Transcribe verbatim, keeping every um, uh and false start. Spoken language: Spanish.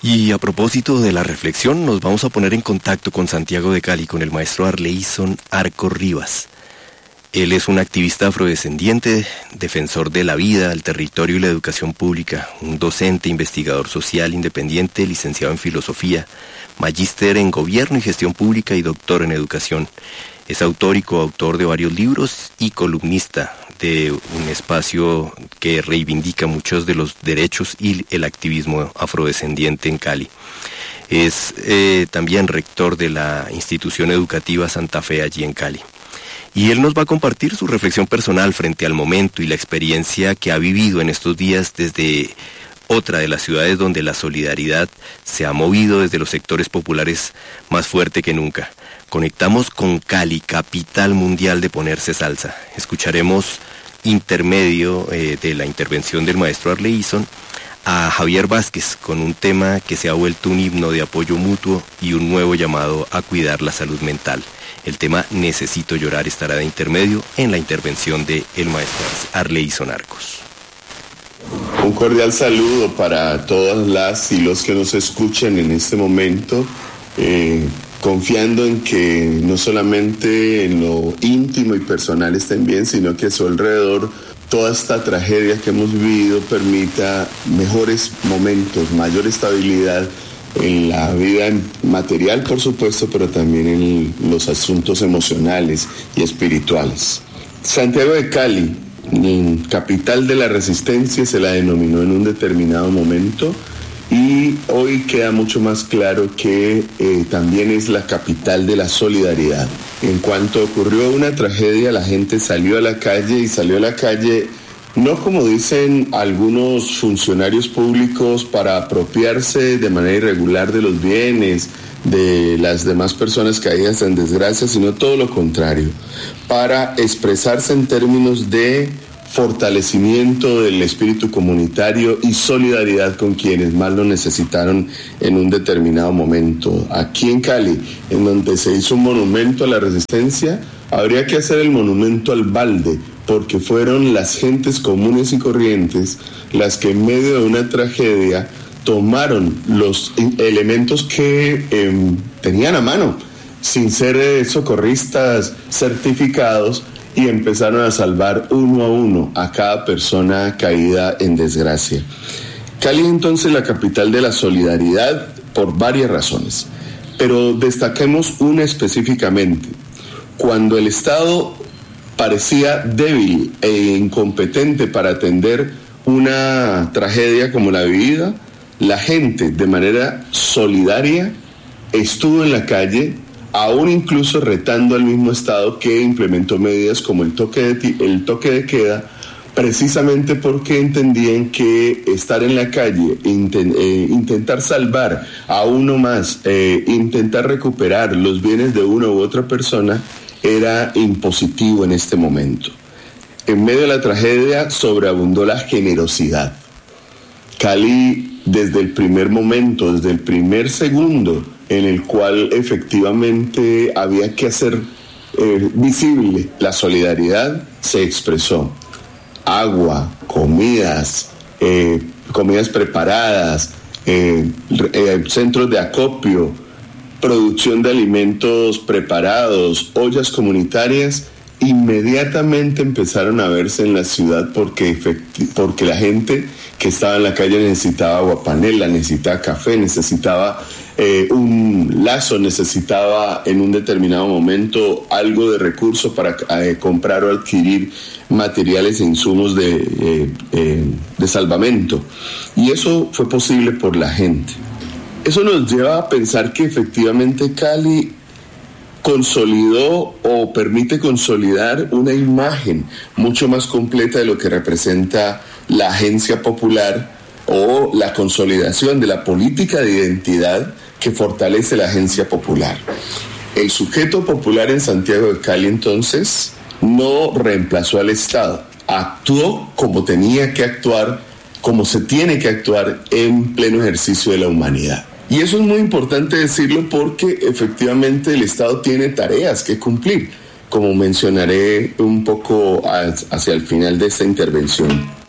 Y a propósito de la reflexión, nos vamos a poner en contacto con Santiago de Cali, con el maestro Arleison Arcos Rivas. Él es un activista afrodescendiente, defensor de la vida, el territorio y la educación pública, un docente, investigador social independiente, licenciado en filosofía, magíster en gobierno y gestión pública y doctor en educación. Es autor y coautor de varios libros y columnista de un espacio que reivindica muchos de los derechos y el activismo afrodescendiente en Cali. Es eh, también rector de la institución educativa Santa Fe allí en Cali. Y él nos va a compartir su reflexión personal frente al momento y la experiencia que ha vivido en estos días desde otra de las ciudades donde la solidaridad se ha movido desde los sectores populares más fuerte que nunca. Conectamos con Cali, capital mundial de ponerse salsa. Escucharemos intermedio eh, de la intervención del maestro Arleison a Javier Vázquez con un tema que se ha vuelto un himno de apoyo mutuo y un nuevo llamado a cuidar la salud mental. El tema Necesito llorar estará de intermedio en la intervención de el maestro Arleison Arcos. Un cordial saludo para todas las y los que nos escuchan en este momento, eh, confiando en que no solamente en lo íntimo y personal estén bien, sino que a su alrededor toda esta tragedia que hemos vivido permita mejores momentos, mayor estabilidad en la vida material, por supuesto, pero también en los asuntos emocionales y espirituales. Santiago de Cali, capital de la resistencia, se la denominó en un determinado momento, y hoy queda mucho más claro que eh, también es la capital de la solidaridad. En cuanto ocurrió una tragedia, la gente salió a la calle y salió a la calle no como dicen algunos funcionarios públicos para apropiarse de manera irregular de los bienes de las demás personas caídas en desgracia, sino todo lo contrario, para expresarse en términos de fortalecimiento del espíritu comunitario y solidaridad con quienes más lo necesitaron en un determinado momento. Aquí en Cali, en donde se hizo un monumento a la resistencia, habría que hacer el monumento al balde, porque fueron las gentes comunes y corrientes las que en medio de una tragedia tomaron los elementos que eh, tenían a mano, sin ser eh, socorristas certificados, y empezaron a salvar uno a uno a cada persona caída en desgracia. Cali entonces la capital de la solidaridad por varias razones, pero destaquemos una específicamente. Cuando el Estado parecía débil e incompetente para atender una tragedia como la vivida, la gente de manera solidaria estuvo en la calle, aún incluso retando al mismo Estado que implementó medidas como el toque de, el toque de queda, precisamente porque entendían que estar en la calle, intent, eh, intentar salvar a uno más, eh, intentar recuperar los bienes de una u otra persona, era impositivo en este momento. En medio de la tragedia sobreabundó la generosidad. Cali, desde el primer momento, desde el primer segundo en el cual efectivamente había que hacer eh, visible la solidaridad, se expresó. Agua, comidas, eh, comidas preparadas, eh, eh, centros de acopio, producción de alimentos preparados, ollas comunitarias, inmediatamente empezaron a verse en la ciudad porque, efecti- porque la gente que estaba en la calle necesitaba agua panela, necesitaba café, necesitaba eh, un lazo, necesitaba en un determinado momento algo de recurso para eh, comprar o adquirir materiales e insumos de, eh, eh, de salvamento. Y eso fue posible por la gente. Eso nos lleva a pensar que efectivamente Cali consolidó o permite consolidar una imagen mucho más completa de lo que representa la agencia popular o la consolidación de la política de identidad que fortalece la agencia popular. El sujeto popular en Santiago de Cali entonces no reemplazó al Estado, actuó como tenía que actuar, como se tiene que actuar en pleno ejercicio de la humanidad. Y eso es muy importante decirlo porque efectivamente el Estado tiene tareas que cumplir, como mencionaré un poco hacia el final de esta intervención.